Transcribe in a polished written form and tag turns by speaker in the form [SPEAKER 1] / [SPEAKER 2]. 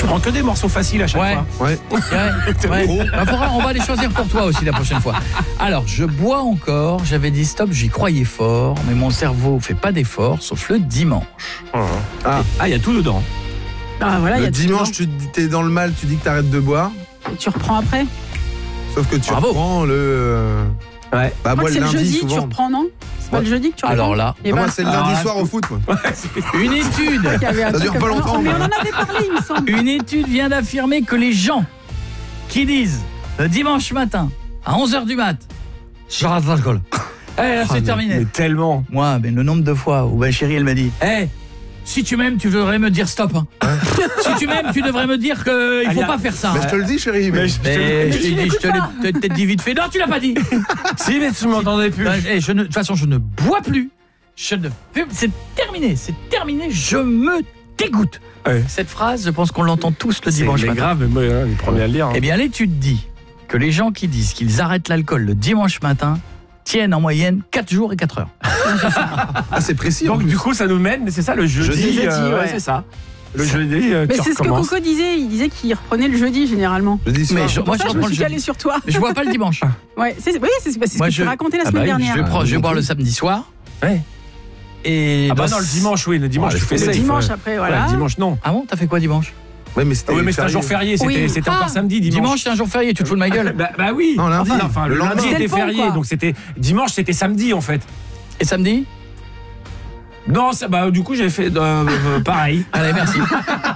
[SPEAKER 1] Je prends que des morceaux faciles à chaque fois.
[SPEAKER 2] Ouais. Bah, on va les choisir pour toi aussi la prochaine fois. Alors, je bois encore, j'avais dit stop, j'y croyais fort, mais mon cerveau fait pas d'effort, sauf le dimanche.
[SPEAKER 1] Il y a tout dedans.
[SPEAKER 3] Ah, voilà,
[SPEAKER 4] Le dimanche, tu t'es dans le mal, tu dis que t'arrêtes de boire.
[SPEAKER 3] Et tu reprends après.
[SPEAKER 4] Sauf que tu
[SPEAKER 2] Bravo.
[SPEAKER 4] reprends le...
[SPEAKER 1] Ouais.
[SPEAKER 4] Bah,
[SPEAKER 3] Je crois
[SPEAKER 4] moi,
[SPEAKER 3] que c'est le
[SPEAKER 4] lundi,
[SPEAKER 3] jeudi,
[SPEAKER 4] souvent.
[SPEAKER 3] tu reprends, non? C'est pas le jeudi que tu reprends?
[SPEAKER 2] Alors là,
[SPEAKER 3] Et
[SPEAKER 4] Moi, c'est le lundi soir au foot, moi.
[SPEAKER 2] une étude
[SPEAKER 4] Ça dure pas longtemps.
[SPEAKER 3] Mais on en avait parlé, il me semble.
[SPEAKER 2] Une étude vient d'affirmer que les gens qui disent le dimanche matin à 11h du mat, j'arrête l'alcool. Là, c'est terminé.
[SPEAKER 1] Mais tellement.
[SPEAKER 2] Moi, mais le nombre de fois où ma chérie, elle m'a dit si tu m'aimes, tu devrais me dire stop. Hein. Si tu m'aimes, tu devrais me dire qu'il faut pas faire ça.
[SPEAKER 4] Mais je te le dis, chérie. Mais
[SPEAKER 2] Je te l'ai peut-être dit vite fait. Non, tu l'as pas dit.
[SPEAKER 1] Si, mais tu m'entendais plus.
[SPEAKER 2] De toute façon, je ne bois plus. C'est terminé, je me dégoûte.
[SPEAKER 1] Ouais.
[SPEAKER 2] Cette phrase, je pense qu'on l'entend tous le dimanche
[SPEAKER 1] C'est
[SPEAKER 2] matin.
[SPEAKER 1] grave, mais moi, le premier à le lire.
[SPEAKER 2] Eh bien, l'étude dit que les gens qui disent qu'ils arrêtent l'alcool le dimanche matin tiennent en moyenne 4 jours et 4 heures.
[SPEAKER 4] Ah, c'est précis. en
[SPEAKER 1] Donc
[SPEAKER 4] plus.
[SPEAKER 1] du coup, ça nous mène, c'est ça, le jeudi.
[SPEAKER 3] Jeudi, ouais.
[SPEAKER 1] C'est ça. Le jeudi,
[SPEAKER 3] Mais
[SPEAKER 1] tu
[SPEAKER 3] c'est ce que
[SPEAKER 1] recommences.
[SPEAKER 3] Coco disait. Il disait qu'il reprenait le jeudi généralement.
[SPEAKER 4] Jeudi soir.
[SPEAKER 2] Mais
[SPEAKER 3] Pour ça, je me
[SPEAKER 2] reprends
[SPEAKER 3] suis
[SPEAKER 2] le
[SPEAKER 3] calée
[SPEAKER 2] jeudi.
[SPEAKER 3] sur toi.
[SPEAKER 2] Mais je bois pas le dimanche.
[SPEAKER 3] Ouais, c'est ce que tu racontais la semaine dernière.
[SPEAKER 2] Je vais boire le samedi soir.
[SPEAKER 1] Ouais.
[SPEAKER 2] Et
[SPEAKER 1] Ah bah non, le dimanche, oui, le dimanche, tu fais
[SPEAKER 3] Le
[SPEAKER 1] safe.
[SPEAKER 3] dimanche après, voilà.
[SPEAKER 1] Le dimanche, non.
[SPEAKER 2] Ah bon, t'as fait quoi dimanche?
[SPEAKER 4] Ouais, mais c'était
[SPEAKER 1] Oui, mais c'est un jour férié, c'était encore samedi,
[SPEAKER 2] Dimanche, c'est un jour férié, tu te fous de ma gueule.
[SPEAKER 1] Bah oui.
[SPEAKER 4] Non, lundi.
[SPEAKER 1] Enfin, le
[SPEAKER 4] Le
[SPEAKER 1] lundi
[SPEAKER 4] lendemain.
[SPEAKER 1] était
[SPEAKER 3] C'était le pont,
[SPEAKER 1] férié,
[SPEAKER 3] quoi.
[SPEAKER 1] donc c'était dimanche, c'était samedi en fait.
[SPEAKER 2] Et samedi?
[SPEAKER 1] Non, ça, bah du coup j'ai fait pareil.
[SPEAKER 2] Allez, merci.